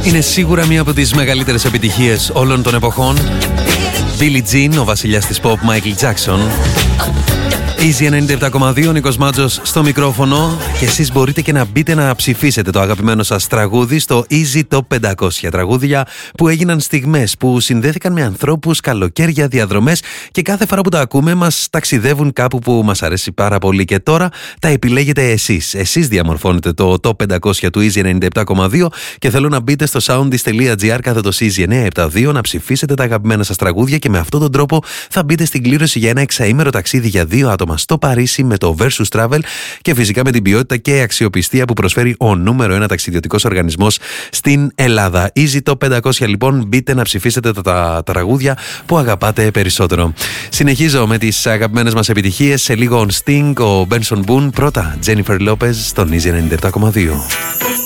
Είναι σίγουρα μία από τις μεγαλύτερες επιτυχίες όλων των εποχών. Billie Jean, ο βασιλιάς της pop Michael Jackson. Easy 97,2, Νίκος Μάτζος στο μικρόφωνο και εσείς μπορείτε και να μπείτε να ψηφίσετε το αγαπημένο σας τραγούδι στο Easy Top 500. Τραγούδια που έγιναν στιγμές, που συνδέθηκαν με ανθρώπους, καλοκαίρια, διαδρομές και κάθε φορά που τα ακούμε μας ταξιδεύουν κάπου που μας αρέσει πάρα πολύ. Και τώρα τα επιλέγετε εσείς. Εσείς διαμορφώνετε το Top 500 του Easy 97,2 και θέλω να μπείτε στο soundis.gr κάθετος Easy 972 να ψηφίσετε τα αγαπημένα σας τραγούδια και με αυτόν τον τρόπο θα μπείτε στην κλήρωση για ένα εξαήμερο ταξίδι για 2 άτομα στο Παρίσι με το Versus Travel και φυσικά με την ποιότητα και αξιοπιστία που προσφέρει ο νούμερο 1 ταξιδιωτικός οργανισμός στην Ελλάδα. Easy Top 500 λοιπόν, μπείτε να ψηφίσετε τα τραγούδια που αγαπάτε περισσότερο. Συνεχίζω με τις αγαπημένες μας επιτυχίες. Σε λίγο on Sting, ο Benson Boone. Πρώτα Jennifer Lopez στον Easy 97,2.